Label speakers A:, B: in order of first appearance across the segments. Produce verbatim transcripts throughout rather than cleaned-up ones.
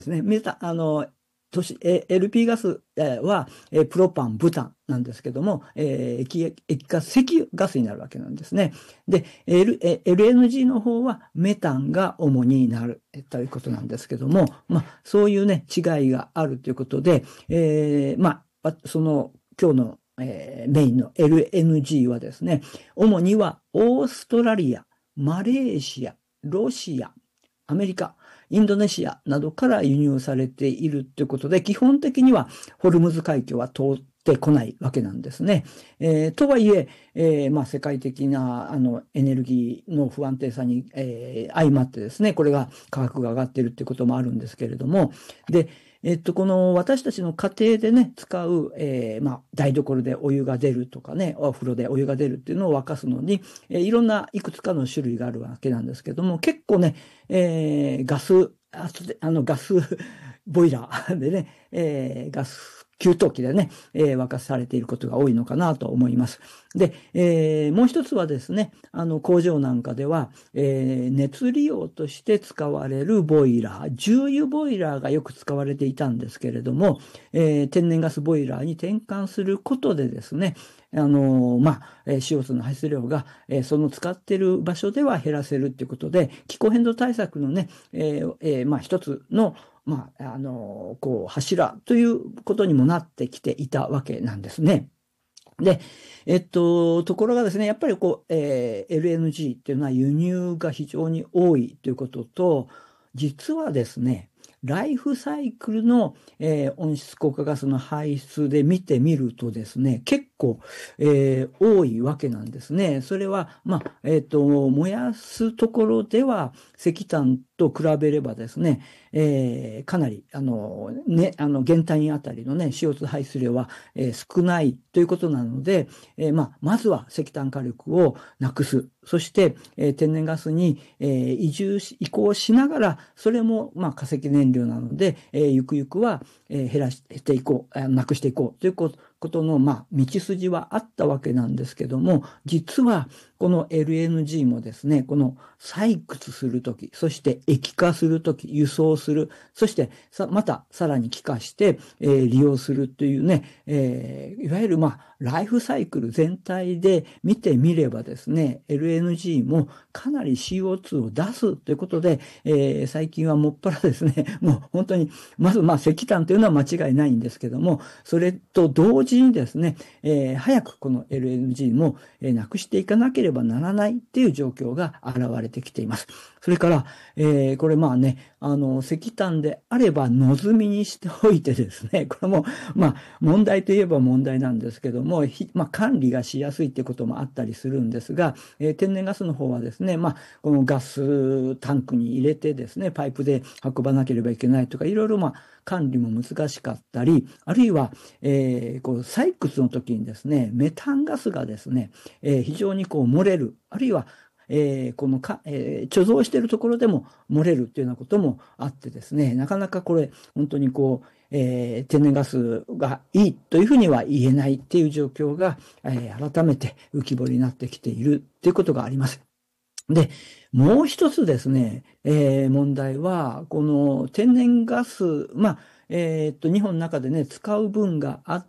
A: ですね。メタ、あの、都市、え エルピー ガスえーは、えープロパン、ブタンなんですけども、えー液、液化石油ガスになるわけなんですね。で、L、え エルエヌジー の方はメタンが主になるえということなんですけども、まあ、そういうね、違いがあるということで、えー、まあ、その、今日の、えーメインの エルエヌジー はですね、主にはオーストラリア、マレーシア、ロシア、アメリカ、インドネシアなどから輸入されているということで、基本的にはホルムズ海峡は通ってこないわけなんですね。えーとはいえ、えーまあ、世界的なあのエネルギーの不安定さに、えー相まってですね、これが価格が上がっているということもあるんですけれども、で、えっと、この私たちの家庭でね、使う、えーまあ、台所でお湯が出るとかね、お風呂でお湯が出るっていうのを沸かすのに、えーいろんないくつかの種類があるわけなんですけども、結構ね、えーガス、ああのガスボイラーでね、えーガス給湯器でね、えー沸かされていることが多いのかなと思います。で、えーもう一つはですね、あの工場なんかでは、えー熱利用として使われるボイラー、重油ボイラーがよく使われていたんですけれども、えー天然ガスボイラーに転換することでですね、あのーまあ、えー シーオーツー の排出量が、えーその使っている場所では減らせるっていうことで、気候変動対策のね、えーえーまあ、一つの、まあ、あのーこう、柱ということにもなってきていたわけなんですね。で、えっと、ところがですね、やっぱりこう、えー エルエヌジー っていうのは輸入が非常に多いということと、実はですね、ライフサイクルの、えー温室効果ガスの排出で見てみるとですね、結構、えー多いわけなんですね。それは、まあ、えっと、燃やすところでは石炭と比べればですね、えーかなり、あの、ね、あの、原単位あたりのね、シーオーツー 排出量は、えー少ないということなので、えーまあ、まずは石炭火力をなくす。そして、えー天然ガスに、えー移住し、移行しながら、それも、まあ、化石燃料なので、えーゆくゆくは、えー減らしていこう、あなくしていこうということことの、まあ、道筋はあったわけなんですけども、実は、この エルエヌジー もですね、この採掘するとき、そして液化するとき、輸送する、そしてさ、またさらに気化して、えー利用するというね、えーいわゆるまあ、ライフサイクル全体で見てみればですね、エルエヌジー もかなり シーオーツー を出すということで、えー最近はもっぱらですね、もう本当に、まずまあ石炭というのは間違いないんですけども、それと同時にですね、えー早くこの エルエヌジー も、えーなくしていかなければならないっていう状況が現れてきています。それから、えーこれまあね、あの、石炭であれば望みにしておいてですね、これも、まあ、問題といえば問題なんですけども、ひまあ、管理がしやすいっていうこともあったりするんですが、えー天然ガスの方はですね、まあ、このガスタンクに入れてですね、パイプで運ばなければいけないとか、いろいろまあ、管理も難しかったり、あるいは、えーこう、採掘の時にですね、メタンガスがですね、えー非常にこう漏れる、あるいは、えーこのか、えー貯蔵しているところでも漏れるっていうようなこともあってですね、なかなかこれ、本当にこう、えー天然ガスがいいというふうには言えないっていう状況が、えー改めて浮き彫りになってきているっていうことがあります。で、もう一つですね、えー問題は、この天然ガス、まあ、えーっと、日本の中でね、使う分があって、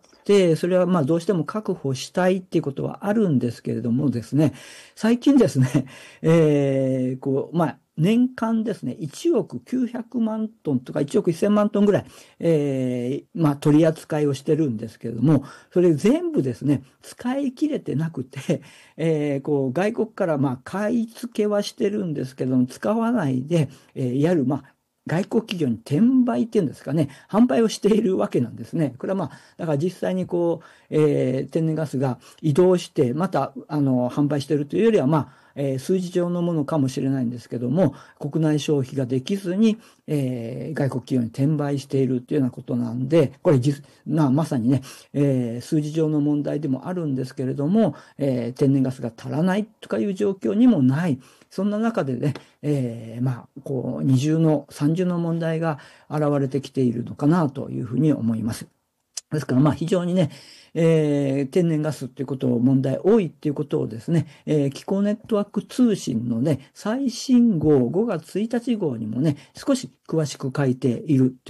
A: それはまあどうしても確保したいっていうことはあるんですけれどもですね、最近ですね、えーこう、まあ、年間ですね、いちおくきゅうひゃくまんトンとかいちおくせんまんトンぐらい、えーまあ、取り扱いをしてるんですけれども、それ全部ですね、使い切れてなくて、えーこう、外国からまあ、買い付けはしてるんですけども、使わないで、えーいわゆるまあ、外国企業に転売っていうんですかね、販売をしているわけなんですね。これはまあ、だから実際にこう、えー天然ガスが移動して、また、あの、販売しているというよりは、まあ、えー数字上のものかもしれないんですけども、国内消費ができずに、えー外国企業に転売しているというようなことなんで、これ実、まあ、まさにね、えー数字上の問題でもあるんですけれども、えー天然ガスが足らないとかいう状況にもない。そんな中でね、えーまあ、こう、二重の、三重の問題が現れてきているのかなというふうに思います。 ですから、まあ非常にね、えー天然ガスっていうことを問題多いっていうことをですね、えー気候ネットワーク通信のね、最新号ごがつついたち号にもね、少し詳しく書いている